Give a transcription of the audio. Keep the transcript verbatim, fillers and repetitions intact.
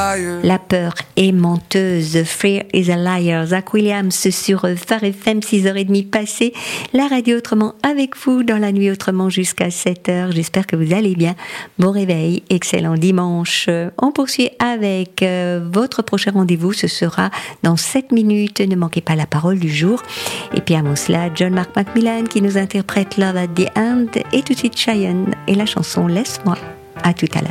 La peur est menteuse. Fear is a liar. Zach Williams sur Phare F M, six heures trente passées. La radio autrement avec vous dans la nuit autrement jusqu'à sept heures. J'espère que vous allez bien. Bon réveil, excellent dimanche. On poursuit avec euh, votre prochain rendez-vous. Ce sera dans sept minutes. Ne manquez pas la parole du jour. Et puis avant cela, John Mark Macmillan qui nous interprète Love at the End. Et tout de suite Cheyenne et la chanson Laisse-moi. À tout à l'heure.